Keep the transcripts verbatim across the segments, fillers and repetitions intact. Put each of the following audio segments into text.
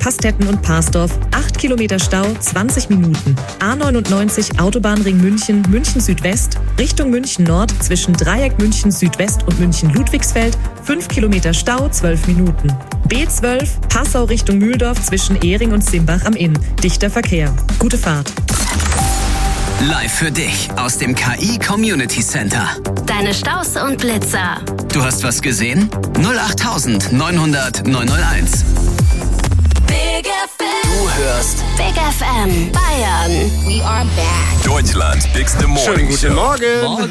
Pastetten und Parsdorf, acht Kilometer Stau, zwanzig Minuten. A neunundneunzig Autobahnring München, München Südwest, Richtung München Nord zwischen Dreieck München Südwest und München Ludwigsfeld, fünf Kilometer Stau, zwölf Minuten. B zwölf Passau Richtung Mühldorf zwischen Ehring und Simbach am Inn, dichter Verkehr. Gute Fahrt. Live für dich aus dem K I Community Center. Deine Staus und Blitzer. Du hast was gesehen? null acht neunhundert neunhunderteins. Big F M. Du hörst Big F M. Bayern. We are back. Deutschlands bigste Morning Schönen guten Show. Morgen. Morgen.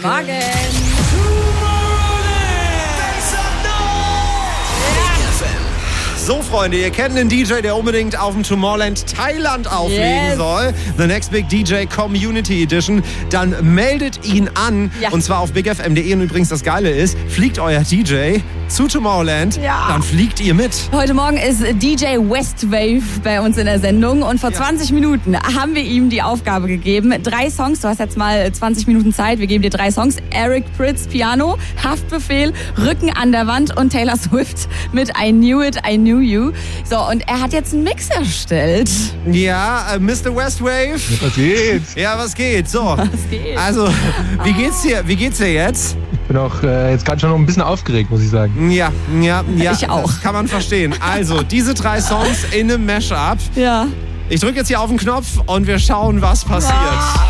So, Freunde, ihr kennt einen D J, der unbedingt auf dem Tomorrowland Thailand auflegen Yes. soll. The Next Big D J Community Edition. Dann meldet ihn an. Ja. Und zwar auf big f m punkt d e. Und übrigens, das Geile ist, fliegt euer D J zu Tomorrowland, Ja. dann fliegt ihr mit. Heute Morgen ist D J Westwave bei uns in der Sendung und vor zwanzig Minuten haben wir ihm die Aufgabe gegeben. Drei Songs, du hast jetzt mal zwanzig Minuten Zeit, wir geben dir drei Songs. Eric Prydz, Piano, Haftbefehl, Rücken an der Wand und Taylor Swift mit I Knew It, I Knew You. So, und er hat jetzt einen Mix erstellt. Ja, äh, Mister Westwave. Was geht? Ja, was geht? So. Was geht? Also, wie geht's dir? Wie geht's dir jetzt? Ich bin auch äh, jetzt gerade schon noch ein bisschen aufgeregt, muss ich sagen. Ja, ja, ja. Ich auch. Das kann man verstehen. Also, diese drei Songs in einem Mashup. Ja. Ich drücke jetzt hier auf den Knopf und wir schauen, was passiert.